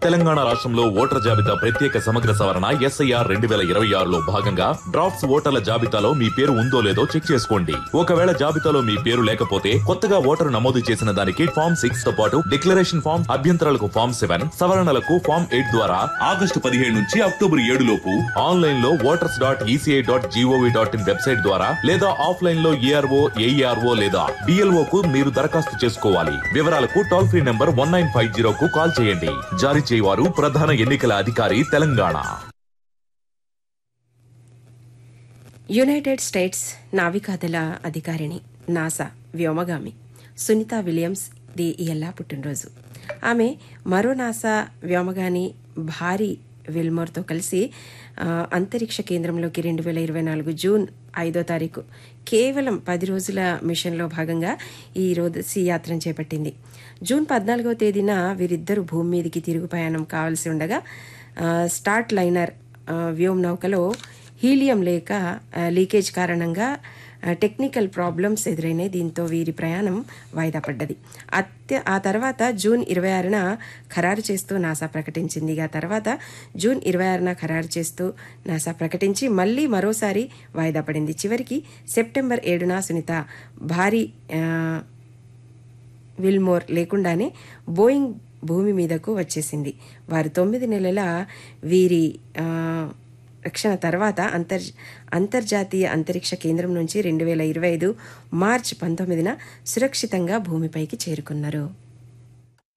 తెలంగాణ రాష్ట్రంలో ఓటర్ జాబితా ప్రత్యేక సమగ్ర సవరణ SIR 2026లో భాగంగా డ్రాఫ్ట్స్ ఓటర్ల జాబితాలో మీ పేరు ఉందో లేదో చెక్ చేసుకోండి. ఒకవేళ జాబితాలో మీ పేరు లేకపోతే కొత్తగా ఓటరు నమోదు చేసిన దానికి ఫామ్ 6 తో పాటు డిక్లరేషన్ ఫామ్, అభ్యంతరాలకు ఫామ్ 7, సవరణలకు ఫామ్ 8 ద్వారా ఆగస్టు 17 నుంచి అక్టోబర్ 7 లోపు ఆన్లైన్ లో voters.eci.gov.in వెబ్సైట్ ద్వారా లేదా ఆఫ్లైన్ లో ARO, AERO లేదా BLO కు మీరు దరఖాస్తు చేసుకోవాలి. వివరాలకు టోల్ ఫ్రీ నంబర్ 1950 కు కాల్ చేయండి. జారీ చేయవారు ప్రధాన ఎన్నికల అధికారి Telangana. United states నావికాదళ అధికారిణి, NASA వ్యోమగామి Sunitha Williams the ఇయల్లా పుట్టినరోజు. ఆమె మరో నాసా వ్యోమగాని భారీ విల్మోర్తో కలిసి అంతరిక్ష కేంద్రంలోకి 2024 జూన్ 5వ తారీఖు కేవలం 10 రోజుల మిషన్లో భాగంగా ఈ రోజు యాత్రను చేపట్టింది. జూన్ 14వ తేదీన వీరిద్దరూ భూమి మీదికి తిరుగు ప్రయాణం కావాల్సి ఉండగా స్టార్ట్ లైనర్ వ్యోమనౌకలో హీలియం లీకేజ్ కారణంగా టెక్నికల్ ప్రాబ్లమ్స్ ఎదురైనాయి. దీంతో వీరి ప్రయాణం వాయిదా పడ్డది. ఆ తర్వాత జూన్ 26న ఖరారు చేస్తూ నాసా ప్రకటించింది. ఆ తర్వాత జూన్ 26న ఖరారు చేస్తూ నాసా ప్రకటించి మళ్లీ మరోసారి వాయిదా పడింది. చివరికి సెప్టెంబర్ 7న సునీత భారీ విల్మోర్ లేకుండానే బోయింగ్ భూమి మీదకు వచ్చేసింది. వారు 9 నెలల వీరి రక్షణ తర్వాత అంతర్జాతీయ అంతరిక్ష కేంద్రం నుంచి 2025 మార్చి 19న సురక్షితంగా భూమిపైకి చేరుకున్నారు.